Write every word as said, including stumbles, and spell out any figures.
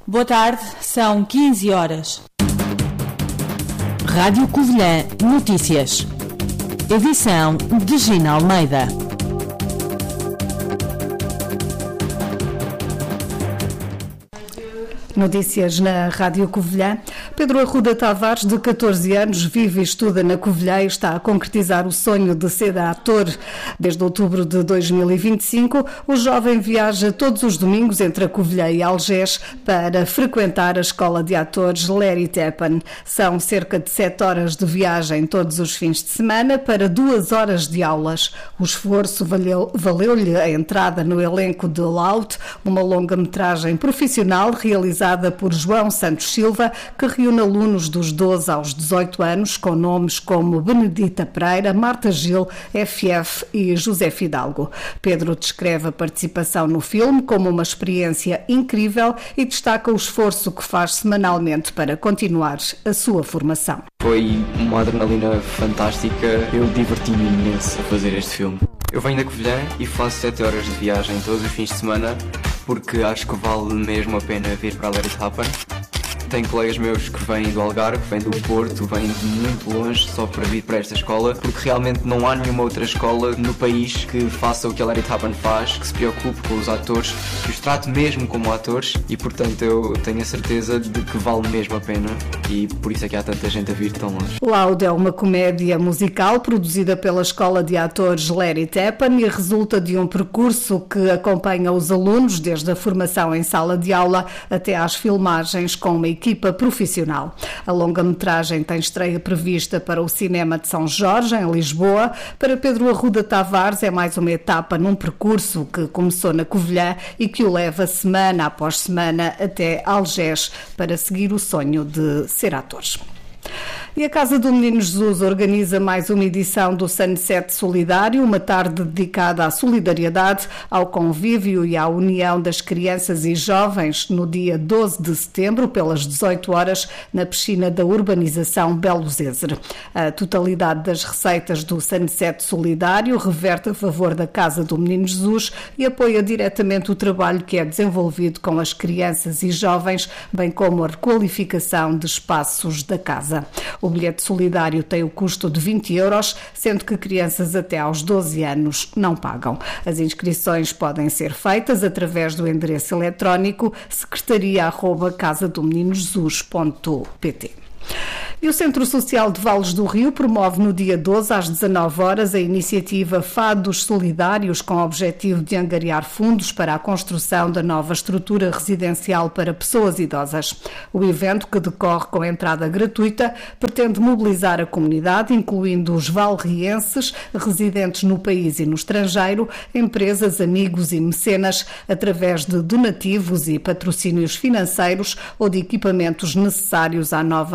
Boa tarde, são quinze horas. Rádio Covilhã Notícias. Edição de Gina Almeida. Notícias na Rádio Covilhã. Pedro Arruda Tavares, de catorze anos, vive e estuda na Covilhã e está a concretizar o sonho de ser ator. Desde outubro de dois mil e vinte e cinco, o jovem viaja todos os domingos entre a Covilhã e Algés para frequentar a escola de atores Larry Tappan. São cerca de sete horas de viagem todos os fins de semana para duas horas de aulas. O esforço valeu, valeu-lhe a entrada no elenco de Loud, uma longa-metragem profissional realizada por João Santos Silva, que reúne alunos dos doze aos dezoito anos com nomes como Benedita Pereira, Marta Gil, F F e José Fidalgo. Pedro descreve a participação no filme como uma experiência incrível e destaca o esforço que faz semanalmente para continuar a sua formação. Foi uma adrenalina fantástica, eu diverti-me imenso a fazer este filme. Eu venho da Covilhã e faço sete horas de viagem todos os fins de semana porque acho que vale mesmo a pena vir para a Larry Tappan. Tenho colegas meus que vêm do Algarve, vêm do Porto, vêm de muito longe só para vir para esta escola, porque realmente não há nenhuma outra escola no país que faça o que a Larry Tappan faz, que se preocupe com os atores, que os trate mesmo como atores e, portanto, eu tenho a certeza de que vale mesmo a pena e por isso é que há tanta gente a vir tão longe. Loud é uma comédia musical produzida pela Escola de Atores Larry Tappan e resulta de um percurso que acompanha os alunos desde a formação em sala de aula até às filmagens com uma equipa profissional. A longa-metragem tem estreia prevista para o Cinema de São Jorge, em Lisboa. Para Pedro Arruda Tavares é mais uma etapa num percurso que começou na Covilhã e que o leva semana após semana até Algés para seguir o sonho de ser ator. E a Casa do Menino Jesus organiza mais uma edição do Sunset Solidário, uma tarde dedicada à solidariedade, ao convívio e à união das crianças e jovens no dia doze de setembro, pelas dezoito horas, na piscina da urbanização Belo Zezer. A totalidade das receitas do Sunset Solidário reverte a favor da Casa do Menino Jesus e apoia diretamente o trabalho que é desenvolvido com as crianças e jovens, bem como a requalificação de espaços da casa. O bilhete solidário tem o custo de vinte euros, sendo que crianças até aos doze anos não pagam. As inscrições podem ser feitas através do endereço eletrónico secretaria arroba casa do menino jesus ponto pt. E o Centro Social de Vales do Rio promove no dia doze às dezanove horas a iniciativa Fados Solidários com o objetivo de angariar fundos para a construção da nova estrutura residencial para pessoas idosas. O evento, que decorre com entrada gratuita, pretende mobilizar a comunidade, incluindo os valrienses residentes no país e no estrangeiro, empresas, amigos e mecenas, através de donativos e patrocínios financeiros ou de equipamentos necessários à nova